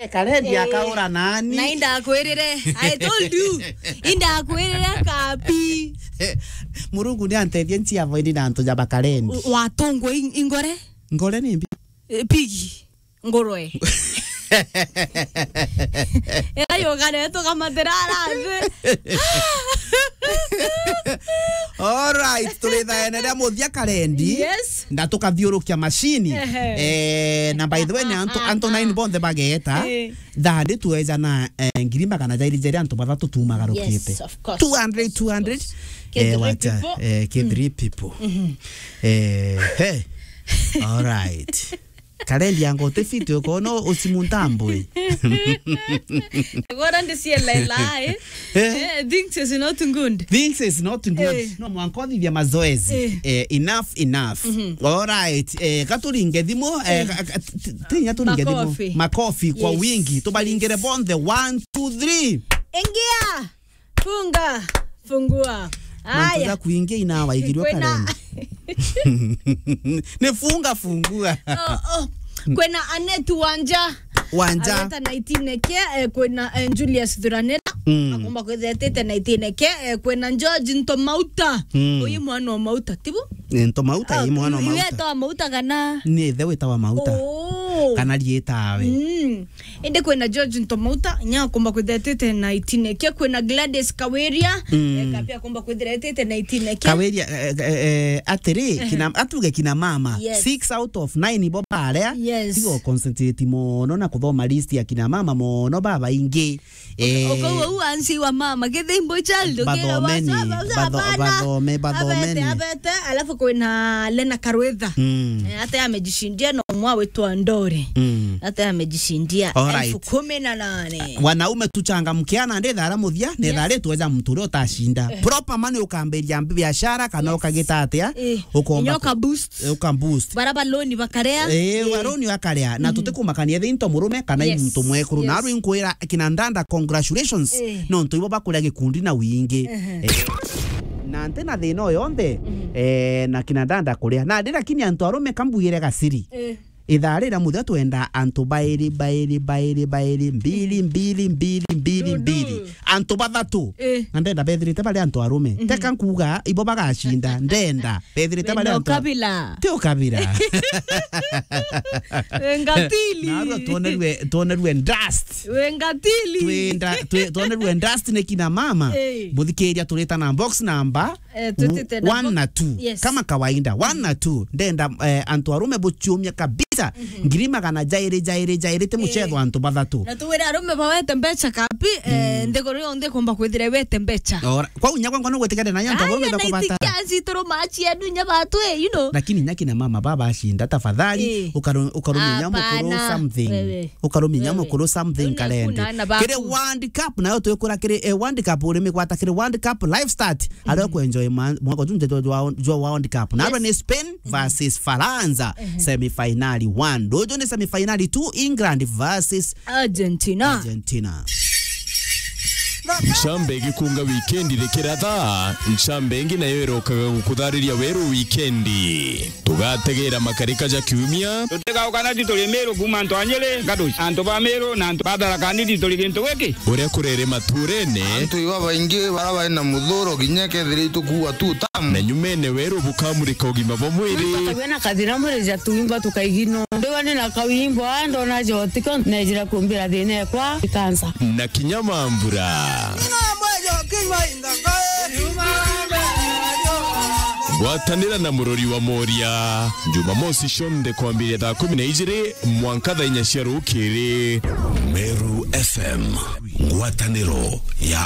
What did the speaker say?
Kalendi akaura nani? Na inda kwerere. I told you. Inda kwerere kapi. Murungu ni anteithie ntia voidi na anto jaba Kalendi. Watongo ingore? Ngore ni mbi? Pigi. Ngoroe. Yo gane to kamaterara. All right, tulitha endelea muthia Kalendi. Yes. Na tukathiurukia machini. Na by the way ni anto 9 bonde bageta. Thandi tuweza na ngirima kana jairi jeri anto bathatu tumagarukite. Yes, of course. 200. K3 people. Hey. All right. Kalendi yango te fiti ukono usimuntambwe. Agora ndisia lai. Things is not good. Things is not good. No mwankodi vya mazoezi. Enough. All right. Katuringe dhimo tinya turinge dhimo makofi kwa wingi. Tubalingere bonde 1 2 3. Ingia. Fungua. Aya. Kuingia inawa igirwa Kalendi. Nefunga fungua. Kwena Anetu Wanja Aleta na itineke kwena Julius Thuranera akomba kwetete na itineke kwena George Ntomauta uyu mwana wa Mauta tibu Ntomauta uyu mwana wa Mauta yeta wa Mauta kana ni the weta wa Mauta kana lietawe ende kwena George Ntomauta nya akomba kwetete na itineke kwena Gladys Kaweria kapia akomba kwetete na itineke Kaweria atiri kina atuge kina mama 6 out of 9 bobarea tigo concentrate mono na kuthoma list ya kina mama mono baba ingi okowo uansi wa mama gethimbo chaldo kera badome abete alafu kwena Lena Karwetha hata amejishindia na mwa wetu Andore hata amejishindia 18,000 wanaume tuchangamkiana ndi thara muthia ni thare tuweza mturi utashinda proper money ukamberia biashara kana ukagita atia ukomba ukamboost baraba loni bakarea waroni wakarea na tutikumakania thinto murume kana muntu mwekuru na ari nkwira kinandanda congratulations no ntu ibo bakuria gikundi na wingi na antena thino yonde na kinandanda kuria na ndira kinya antu arume kambugire gasiri ithare na muthe twenda antu bairi mbili antu bathatu na ndenda bethirite bali antu arume teka nkuga ibo bagashinda ndenda bethirite bali antu kabila tio kabila ngatili na tuonerwe dust tuonerwe dust ne kina mama muthikiria tuleta na box number 1 na 2 kama kawaida 1 na 2 ndenda antu arume buchumia kabisa ngirima kana jaire te muchedo antu bathatu na tuwira arume bawete mbecha kapi ndegoro onde komba kwithira wete mbecha kwa unya kwa no gwetikane na yantu arume bakobata kazi toro machi adu nya batu lakini nyaki na mama baba ashinda tafadhali ukaruminya mukuru something Kalendi kire World Cup nayo tuyukura kire World Cup uri mikwata kire World Cup live start alio ku enjoy mwako tunje jo World Cup na ni Spain versus Faransa semi-finali 1 dojo ni semi-finali 2 England versus Argentina Nchambe gikunga weekendi rekeratha nchambe nayo erokaga gukuthariria weru weekendi tugategera makarika ja kiumia tutega ukana tituli mero kuma ntwanyele gadoci anto ba mero na anto badara kandi tituli kintu giki uria kurere maturene anto iwa baingi baraba na muthuro ginyeke thiri tukuwa tu tam na nyumene weru bukamurika ugima bo mwiri wena kathira mwereja tuimba tukaigino ndewane na kawimbo ando na jotika na jira kumbira thine kwa kansa na kinyamambura Gwatanira na murori wa Moria Jumamosi shonde kwambiria thaa 12 mwanka thaa 4 cia rukiri Meru FM ngwataniro ya